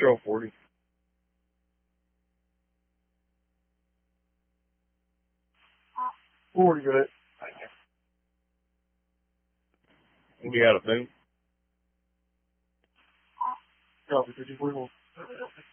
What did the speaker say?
Trail 40. Forty minutes. We got a boom. Copy 54.